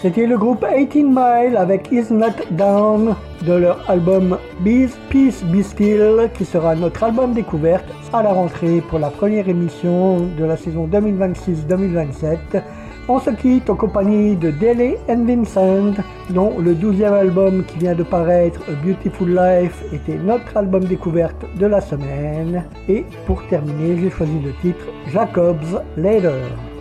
C'était le groupe 18 Mile avec Is Not Down de leur album Peace Be Still qui sera notre album découverte à la rentrée pour la première émission de la saison 2026-2027. On se quitte en compagnie de Dele and Vincent dont le 12e album qui vient de paraître A Beautiful Life était notre album découverte de la semaine. Et pour terminer, j'ai choisi le titre Jacob's Ladder.